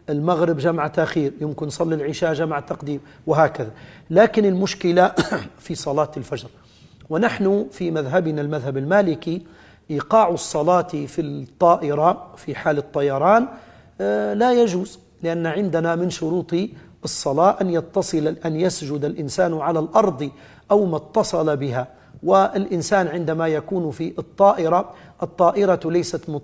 المغرب جمع تأخير، يمكن صلي العشاء جمع تقديم، وهكذا. لكن المشكلة في صلاة الفجر. ونحن في مذهبنا المذهب المالكي إيقاع الصلاة في الطائرة في حال الطيران لا يجوز، لأن عندنا من شروط الصلاة أن يسجد الإنسان على الأرض أو ما اتصل بها. والإنسان عندما يكون في الطائرة ليست